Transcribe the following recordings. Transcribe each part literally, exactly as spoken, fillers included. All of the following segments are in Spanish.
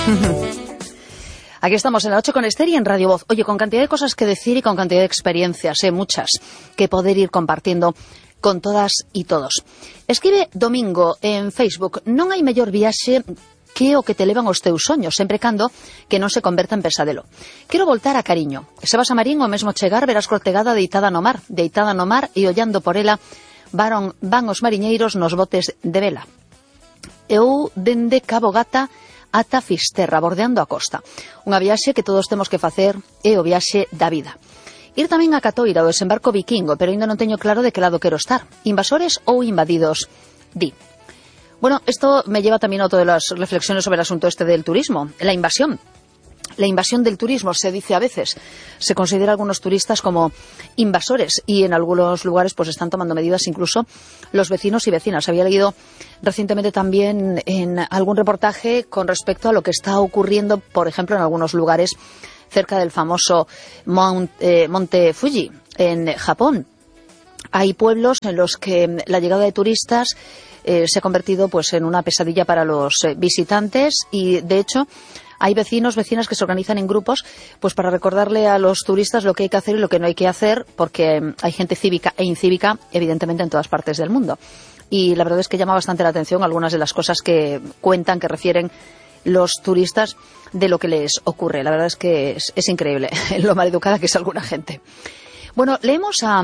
Aquí estamos en la ocho con Esther y en Radio Voz. Oye, con cantidad de cosas que decir y con cantidad de experiencias, eh, muchas, que poder ir compartiendo con todas y todos. Escribe Domingo en Facebook: non hai mellor viaxe que o que te levan os teus soños, sempre cando que non se converta en pesadelo. Quero voltar a Cariño. Se vas a Marín, o mesmo chegar, verás Cortegada deitada no mar, deitada no mar e ollando por ela van, van os mariñeiros nos botes de vela. Eu dende Cabo Gata ata Fisterra, bordeando a costa. Unha viaxe que todos temos que facer é o viaxe da vida. Ir tamén a Catoira, o desembarco vikingo, pero ainda non teño claro de que lado quero estar. Invasores ou invadidos, di. Bueno, esto me lleva también a otra de las reflexiones sobre el asunto este del turismo, la invasión. La invasión del turismo, se dice a veces. Se considera a algunos turistas como invasores y en algunos lugares pues están tomando medidas incluso los vecinos y vecinas. Había leído recientemente también en algún reportaje con respecto a lo que está ocurriendo, por ejemplo, en algunos lugares cerca del famoso Mount, eh, Monte Fuji, en Japón. Hay pueblos en los que la llegada de turistas eh, se ha convertido pues en una pesadilla para los eh, visitantes y, de hecho, hay vecinos, vecinas que se organizan en grupos pues para recordarle a los turistas lo que hay que hacer y lo que no hay que hacer, porque hay gente cívica e incívica, evidentemente, en todas partes del mundo. Y la verdad es que llama bastante la atención algunas de las cosas que cuentan, que refieren los turistas de lo que les ocurre. La verdad es que es, es increíble lo maleducada que es alguna gente. Bueno, leemos a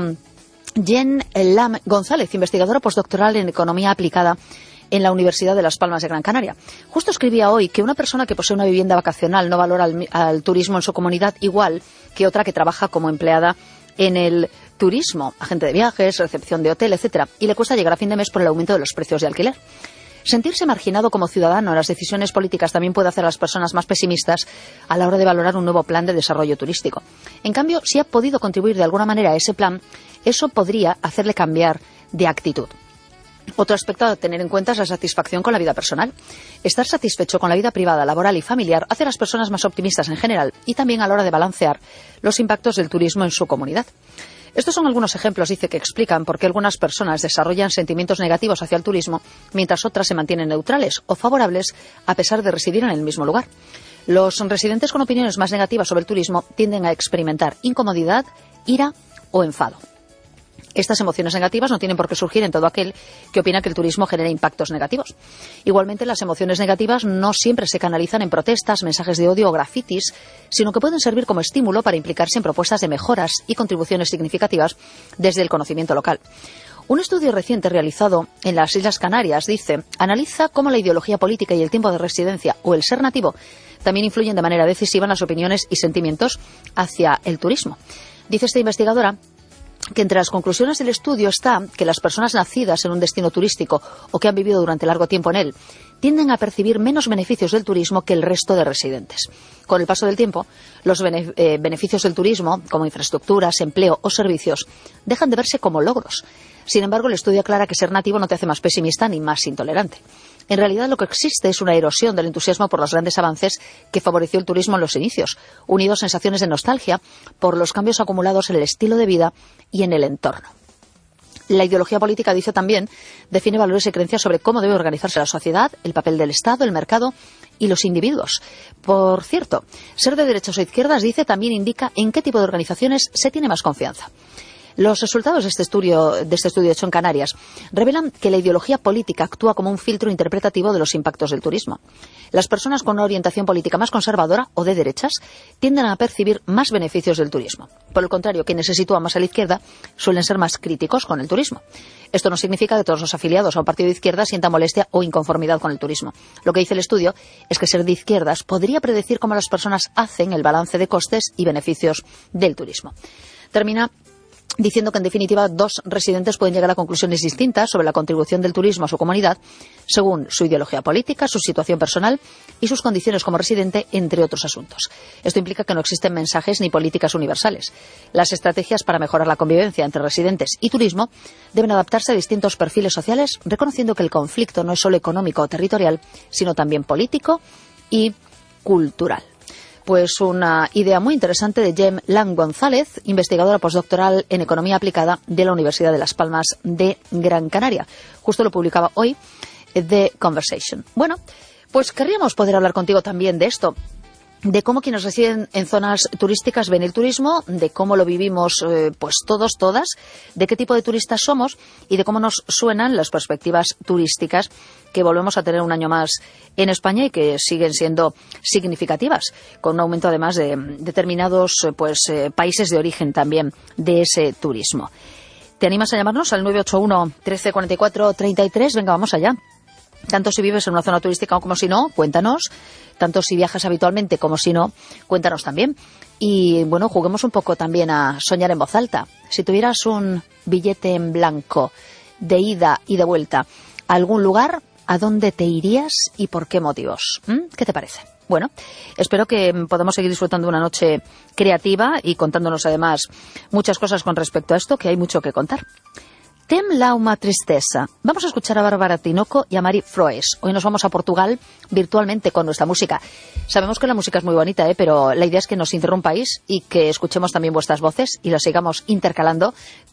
Jen Lam González, investigadora postdoctoral en Economía Aplicada en la Universidad de Las Palmas de Gran Canaria. Justo escribía hoy que una persona que posee una vivienda vacacional no valora al, al turismo en su comunidad igual que otra que trabaja como empleada en el turismo, agente de viajes, recepción de hotel, etcétera, y le cuesta llegar a fin de mes por el aumento de los precios de alquiler. Sentirse marginado como ciudadano en las decisiones políticas también puede hacer a las personas más pesimistas a la hora de valorar un nuevo plan de desarrollo turístico. En cambio, si ha podido contribuir de alguna manera a ese plan, eso podría hacerle cambiar de actitud. Otro aspecto a tener en cuenta es la satisfacción con la vida personal. Estar satisfecho con la vida privada, laboral y familiar hace a las personas más optimistas en general y también a la hora de balancear los impactos del turismo en su comunidad. Estos son algunos ejemplos, dice, que explican por qué algunas personas desarrollan sentimientos negativos hacia el turismo, mientras otras se mantienen neutrales o favorables a pesar de residir en el mismo lugar. Los residentes con opiniones más negativas sobre el turismo tienden a experimentar incomodidad, ira o enfado. Estas emociones negativas no tienen por qué surgir en todo aquel que opina que el turismo genera impactos negativos. Igualmente, las emociones negativas no siempre se canalizan en protestas, mensajes de odio o grafitis, sino que pueden servir como estímulo para implicarse en propuestas de mejoras y contribuciones significativas desde el conocimiento local. Un estudio reciente realizado en las Islas Canarias, dice, analiza cómo la ideología política y el tiempo de residencia o el ser nativo también influyen de manera decisiva en las opiniones y sentimientos hacia el turismo. Dice esta investigadora que entre las conclusiones del estudio está que las personas nacidas en un destino turístico o que han vivido durante largo tiempo en él tienden a percibir menos beneficios del turismo que el resto de residentes. Con el paso del tiempo, los bene- eh, beneficios del turismo, como infraestructuras, empleo o servicios, dejan de verse como logros. Sin embargo, el estudio aclara que ser nativo no te hace más pesimista ni más intolerante. En realidad, lo que existe es una erosión del entusiasmo por los grandes avances que favoreció el turismo en los inicios, unidos a sensaciones de nostalgia por los cambios acumulados en el estilo de vida y en el entorno. La ideología política, dice también, define valores y creencias sobre cómo debe organizarse la sociedad, el papel del Estado, el mercado y los individuos. Por cierto, ser de derechas o izquierdas, dice, también indica en qué tipo de organizaciones se tiene más confianza. Los resultados de este estudio, de este estudio hecho en Canarias revelan que la ideología política actúa como un filtro interpretativo de los impactos del turismo. Las personas con una orientación política más conservadora o de derechas tienden a percibir más beneficios del turismo. Por el contrario, quienes se sitúan más a la izquierda suelen ser más críticos con el turismo. Esto no significa que todos los afiliados a un partido de izquierda sientan molestia o inconformidad con el turismo. Lo que dice el estudio es que ser de izquierdas podría predecir cómo las personas hacen el balance de costes y beneficios del turismo. Termina diciendo que, en definitiva, dos residentes pueden llegar a conclusiones distintas sobre la contribución del turismo a su comunidad según su ideología política, su situación personal y sus condiciones como residente, entre otros asuntos. Esto implica que no existen mensajes ni políticas universales. Las estrategias para mejorar la convivencia entre residentes y turismo deben adaptarse a distintos perfiles sociales, reconociendo que el conflicto no es solo económico o territorial, sino también político y cultural. Pues una idea muy interesante de Jem Lam González, investigadora postdoctoral en Economía Aplicada de la Universidad de Las Palmas de Gran Canaria. Justo lo publicaba hoy The Conversation. Bueno, Pues querríamos poder hablar contigo también de esto, de cómo quienes residen en zonas turísticas ven el turismo, de cómo lo vivimos eh, pues todos, todas, de qué tipo de turistas somos y de cómo nos suenan las perspectivas turísticas que volvemos a tener un año más en España y que siguen siendo significativas, con un aumento además de determinados pues eh, países de origen también de ese turismo. ¿Te animas a llamarnos al nueve ocho uno, trece cuarenta y cuatro, treinta y tres? Venga, vamos allá. Tanto si vives en una zona turística como si no, cuéntanos. Tanto si viajas habitualmente como si no, cuéntanos también. Y bueno, juguemos un poco también a soñar en voz alta. Si tuvieras un billete en blanco de ida y de vuelta a algún lugar, ¿a dónde te irías y por qué motivos? ¿Mm? ¿Qué te parece? Bueno, espero que podamos seguir disfrutando una noche creativa y contándonos además muchas cosas con respecto a esto, que hay mucho que contar. Tem l'auma tristeza. Vamos a escuchar a Bárbara Tinoco y a Mari Froes. Hoy nos vamos a Portugal virtualmente con nuestra música. Sabemos que la música es muy bonita, ¿eh? Pero la idea es que nos interrumpáis y que escuchemos también vuestras voces y las sigamos intercalando